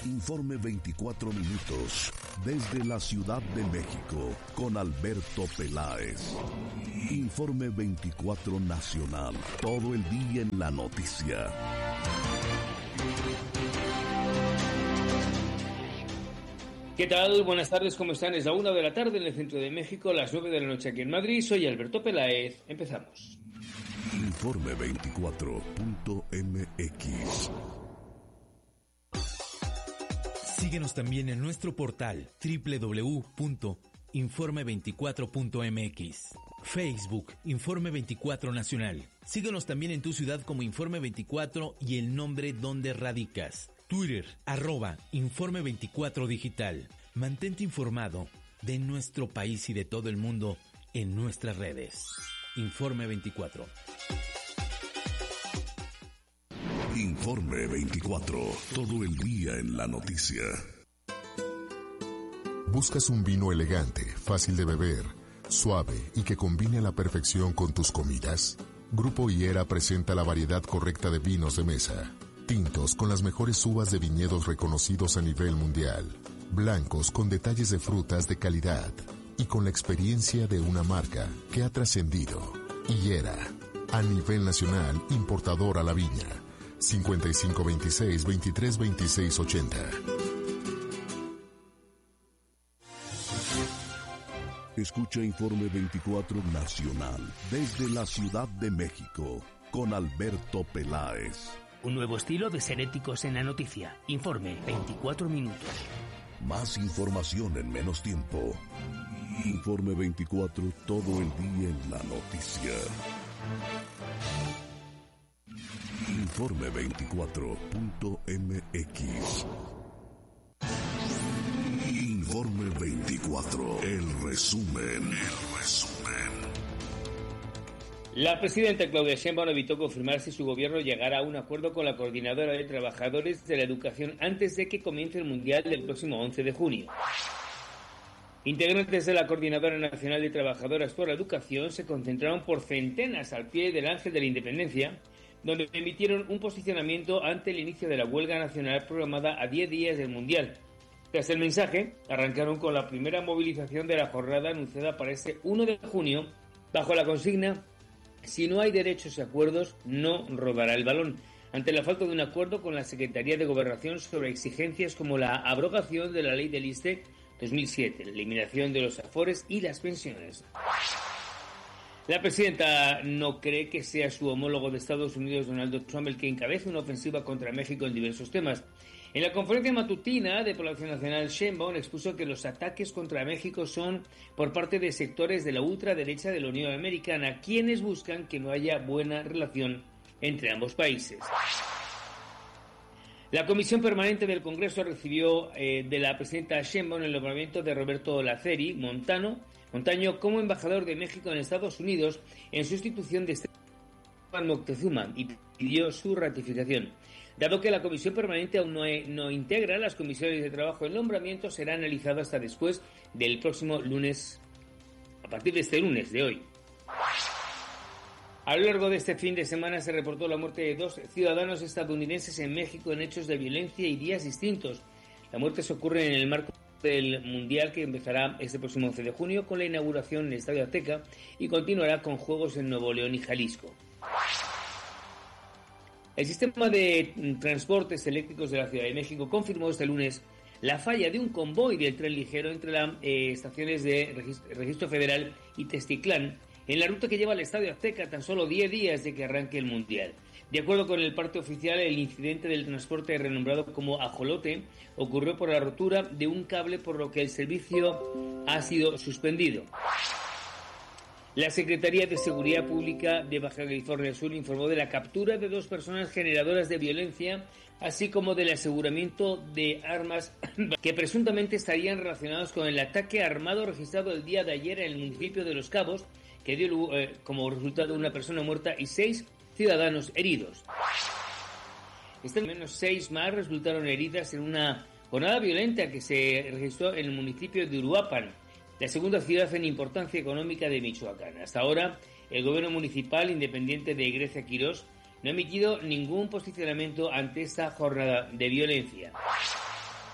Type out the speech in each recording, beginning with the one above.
Informe 24 minutos desde la Ciudad de México con Alberto Peláez. Informe 24 nacional, todo el día en la noticia. ¿Qué tal? Buenas tardes, ¿cómo están? Es la 1 de la tarde en el centro de México, las 9 de la noche aquí en Madrid. Soy Alberto Peláez. Empezamos. Informe 24.mx. Síguenos también en nuestro portal www.informe24.mx. Facebook, Informe 24 Nacional. Síguenos también en tu ciudad como Informe 24 y el nombre donde radicas. Twitter, @Informe 24 Digital. Mantente informado de nuestro país y de todo el mundo en nuestras redes. Informe 24. Informe 24, todo el día en la noticia. ¿Buscas un vino elegante, fácil de beber, suave y que combine a la perfección con tus comidas? Grupo Higuera presenta la variedad correcta de vinos de mesa. Tintos con las mejores uvas de viñedos reconocidos a nivel mundial. Blancos con detalles de frutas de calidad. Y con la experiencia de una marca que ha trascendido. Higuera, a nivel nacional, importador a la viña. 5526-232680. Escucha Informe 24 Nacional desde la Ciudad de México con Alberto Peláez. Un nuevo estilo de ser éticos en la noticia. Informe 24 minutos. Más información en menos tiempo. Informe 24, todo el día en la noticia. Informe 24.mx. Informe 24, el resumen. La presidenta Claudia Sheinbaum evitó confirmar si su gobierno llegará a un acuerdo con la Coordinadora de Trabajadores de la Educación antes de que comience el Mundial del próximo 11 de junio. Integrantes de la Coordinadora Nacional de Trabajadoras por la Educación se concentraron por centenas al pie del Ángel de la Independencia, donde emitieron un posicionamiento ante el inicio de la huelga nacional programada a 10 días del Mundial. Tras el mensaje, arrancaron con la primera movilización de la jornada anunciada para este 1 de junio, bajo la consigna: si no hay derechos y acuerdos, no rodará el balón, ante la falta de un acuerdo con la Secretaría de Gobernación sobre exigencias como la abrogación de la ley del ISSSTE 2007, la eliminación de los afores y las pensiones. La presidenta no cree que sea su homólogo de Estados Unidos, Donald Trump, el que encabece una ofensiva contra México en diversos temas. En la conferencia matutina de Palacio Nacional, Sheinbaum expuso que los ataques contra México son por parte de sectores de la ultraderecha de la Unión Americana, quienes buscan que no haya buena relación entre ambos países. La Comisión Permanente del Congreso recibió de la presidenta Sheinbaum el nombramiento de Roberto Laceri Montaño como embajador de México en Estados Unidos en sustitución de Esteban Moctezuma y pidió su ratificación. Dado que la Comisión Permanente aún no integra las comisiones de trabajo, el nombramiento será analizado hasta después del próximo lunes, a partir de este lunes de hoy. A lo largo de este fin de semana se reportó la muerte de 2 ciudadanos estadounidenses en México en hechos de violencia y días distintos. La muerte se ocurre en el marco del Mundial, que empezará este próximo 11 de junio con la inauguración en el Estadio Azteca y continuará con juegos en Nuevo León y Jalisco. El sistema de transportes eléctricos de la Ciudad de México confirmó este lunes la falla de un convoy del tren ligero entre las estaciones de Registro Federal y Testiclán en la ruta que lleva al Estadio Azteca tan solo 10 días de que arranque el Mundial. De acuerdo con el parte oficial, el incidente del transporte renombrado como Ajolote ocurrió por la rotura de un cable, por lo que el servicio ha sido suspendido. La Secretaría de Seguridad Pública de Baja California Sur informó de la captura de 2 personas generadoras de violencia, así como del aseguramiento de armas que presuntamente estarían relacionados con el ataque armado registrado el día de ayer en el municipio de Los Cabos, que dio como resultado una persona muerta y 6 ciudadanos heridos. Al menos 6 más resultaron heridas en una jornada violenta que se registró en el municipio de Uruapan, la segunda ciudad en importancia económica de Michoacán. Hasta ahora, el gobierno municipal independiente de Grecia Quirós no ha emitido ningún posicionamiento ante esta jornada de violencia.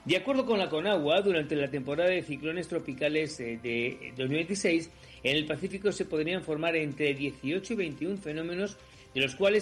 De acuerdo con la Conagua, durante la temporada de ciclones tropicales de 2026, en el Pacífico se podrían formar entre 18 y 21 fenómenos, de los cuales